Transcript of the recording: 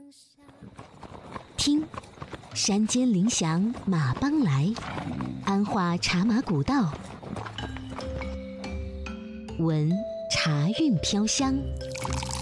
听，山间铃响马帮来，安化茶马古道。闻，茶韵飘香。